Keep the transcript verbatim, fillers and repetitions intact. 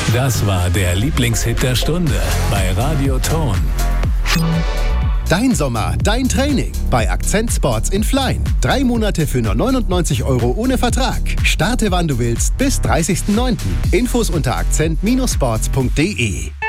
Das war der Lieblingshit der Stunde bei Radio Ton. Dein Sommer, dein Training bei Akzent Sports in Flein. Drei Monate für nur neunundneunzig Euro ohne Vertrag. Starte wann du willst bis dreißigsten neunten Infos unter akzent Sports punkt de.